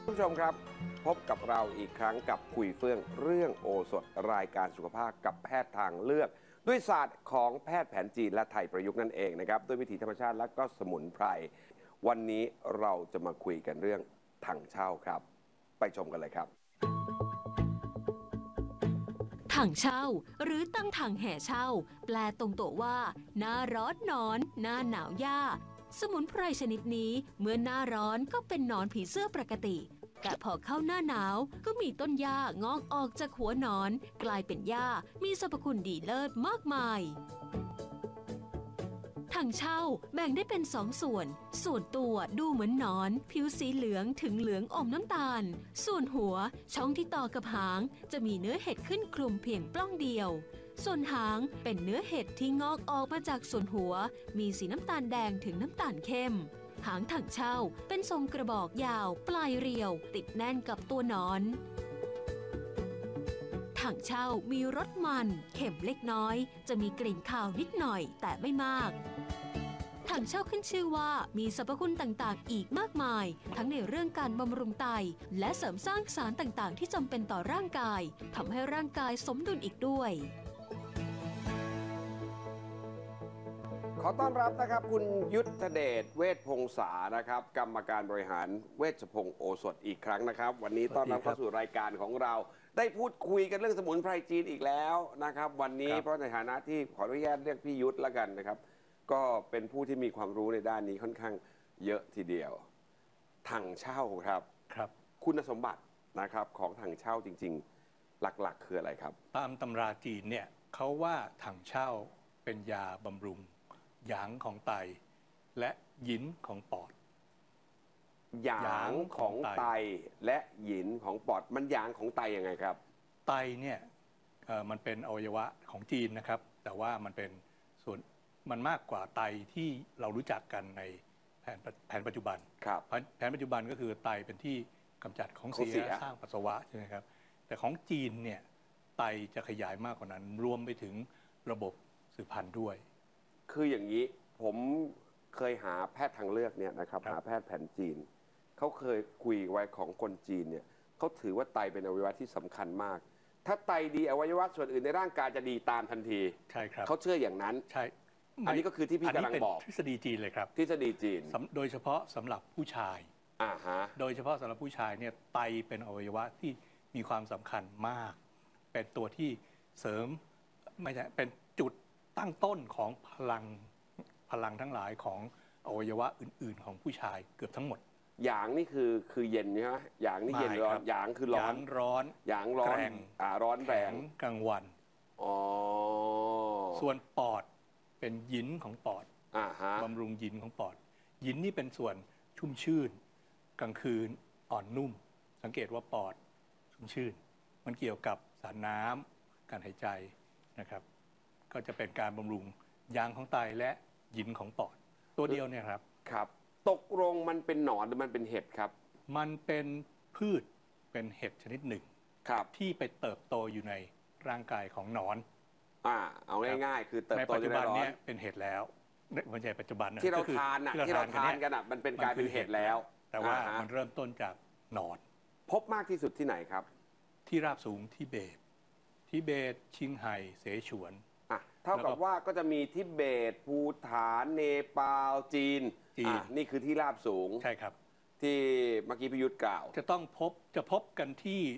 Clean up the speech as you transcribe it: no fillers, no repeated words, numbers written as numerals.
ผู้ชมครับพบกับเราอีกครั้งกับคุยเฟื่องเรื่องโอสถรายการสุขภาพกับแพทย์ทางเลือก ด้วยศาสตร์ของแพทย์แผนจีนและไทยประยุกต์นั่นเองนะครับด้วยวิถีธรรมชาติและก็สมุนไพรวันนี้เราจะมาคุยกันเรื่องถังเช่าครับไปชมกันเลยครับถังเช่าหรือตั้งถังแห่เช่าแปลตรงตัวว่าหน้าร้อนหนอนหน้าหนาวหญ้าสมุนไพรชนิดนี้เมื่อหน้าร้อนก็เป็นหนอนผีเสื้อปกติแต่พอเข้าหน้าหนาวก็มีต้นหญ้างอกออกจากหัวหนอนกลายเป็นหญ้ามีสรรพคุณดีเลิศมากมายถังเช่าแบ่งได้เป็น2 ส่วนตัวดูเหมือนหนอนผิวสีเหลืองถึงเหลืองอมน้ำตาลส่วนหัวช่องที่ต่อกับหางจะมีเนื้อเห็ดขึ้นคลุมเพียงปล้องเดียวส่วนหางเป็นเนื้อเห็ดที่งอกออกมาจากส่วนหัวมีสีน้ำตาลแดงถึงน้ำตาลเข้มหางถังเช่าเป็นทรงกระบอกยาวปลายเรียวติดแน่นกับตัวหนอนถังเช่ามีรสมันเค็มเล็กน้อยจะมีกลิ่นคาวนิดหน่อยแต่ไม่มากถังเช่าขึ้นชื่อว่ามีสรรพคุณต่างๆอีกมากมายทั้งในเรื่องการบำรุงไตและเสริมสร้างสารต่างๆที่จำเป็นต่อร่างกายทำให้ร่างกายสมดุลอีกด้วยขอต้อนรับนะครับคุณยุทธเดชเวชพงษานะครับกรรมการบริหารเวชพงศ์โอสถอีกครั้งนะครับวันนี้ต้อนรับเข้าสู่รายการของเราได้พูดคุยกันเรื่องสมุนไพรจีนอีกแล้วนะครับวันนี้เพราะในฐานะที่ขออนุญาตเรียกพี่ยุทธแล้วกันนะครับก็เป็นผู้ที่มีความรู้ในด้านนี้ค่อนข้างเยอะทีเดียวถังเช่าครับคุณสมบัตินะครับของถังเช่าจริงๆหลักๆคืออะไรครับตามตำราจีนเนี่ยเขาว่าถังเช่าเป็นยาบำรุงหยางของไตและหยินของปอดหยางของไตและหยินของปอดมันหยางของไตยังไงครับไตเนี่ยมันเป็นอวัยวะของจีนนะครับแต่ว่ามันเป็นส่วนมันมากกว่าไตที่เรารู้จักกันในแผนปัจจุบันแผนปัจจุบันก็คือไตเป็นที่กำจัดของเสียสร้างปัสสาวะใช่ไหมครับแต่ของจีนเนี่ยไตจะขยายมากกว่านั้นรวมไปถึงระบบสืบพันธุ์ด้วยคืออย่างนี้ผมเคยหาแพทย์ทางเลือกเนี่ยนะครับหาแพทย์แผนจีนเขาเคยคุยไว้ของคนจีนเนี่ยเขาถือว่าไตเป็นอวัยวะที่สำคัญมากถ้าไตดีอวัยวะส่วนอื่นในร่างกายจะดีตามทันทีใช่ครับเขาเชื่ออย่างนั้นใช่อันนี้ก็คือที่พี่กำลังบอกทฤษฎีจีนเลยครับทฤษฎีจีนโดยเฉพาะสำหรับผู้ชายโดยเฉพาะสำหรับผู้ชายเนี่ยไตเป็นอวัยวะที่มีความสำคัญมากเป็นตัวที่เสริมไม่ใช่เป็นจุดตั้งต้นของพลังทั้งหลายของอวัยวะอื่นๆของผู้ชายเกือบทั้งหมดหยางนี่คือเย็นใช่ไหมหยางนี่เย็นร้อนหยางคือร้อนหยางร้อนร้อนแรงกลางวันส่วนปอดเป็นหยินของปอดบำรุงหยินของปอดหยินนี่เป็นส่วนชุ่มชื่นกลางคืนอ่อนนุ่มสังเกตว่าปอดชุ่มชื่นมันเกี่ยวกับสารน้ำการหายใจนะครับก็จะเป็นการบำรุงยางของไตและหยินของปอดตัวเดียวเนี่ยครับตกลงมันเป็นหนอนหรือมันเป็นเห็ดครับมันเป็นพืชเป็นเห็ดชนิดหนึ่งที่ไปเติบโตอยู่ในร่างกายของหนอนเอาง่ายๆคือเติบโตในปัจจุบันนี้เป็นเห็ดแล้วไม่ใช่ปัจจุบันที่เราทานกันมันเป็นกลายเป็นเห็ดแล้วแต่ว่ามันเริ่มต้นจากหนอนพบมากที่สุดที่ไหนครับที่ราบสูงทิเบตชิงไห่เสฉวนเท่ากับว่าก็จะมีทิเบตภูฏานเนปาลจีนนี่คือที่ราบสูงใช่ครับที่เมื่อกี้พิยุทธ์กล่าวจะพบกันที่